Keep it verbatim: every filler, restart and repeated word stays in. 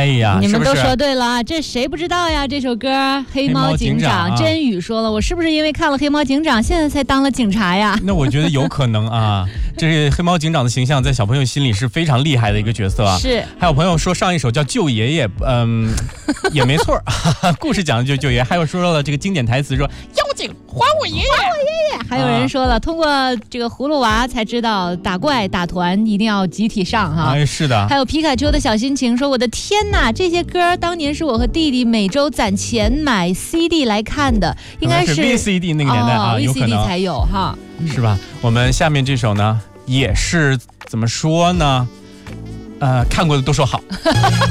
哎呀， 你们都是不是说对了，这谁不知道呀？这首歌《黑猫警长》， 黑猫警长啊真宇说了，我是不是因为看了《黑猫警长》，现在才当了警察呀？ 那我觉得有可能啊，这黑猫警长的形象在小朋友心里是非常厉害的一个角色啊。 是， 还有朋友说上一首叫《舅爷爷》，嗯，也没错，故事讲的就是舅爷。还有说了这个经典台词说妖精还我爷爷，还我爷爷。 还有人说了，啊、通过这个葫芦娃才知道打怪打团一定要集体上哈。 哎，是的。 还有皮卡丘的小心情说，我的天哪，这些歌当年是我和弟弟每周攒钱买 C D 来看的，应该是 V C D 那个年代啊， 哦、 有可能 V C D 才有哈， 是吧？我们下面这首呢，也是怎么说呢？呃，看过的都说好。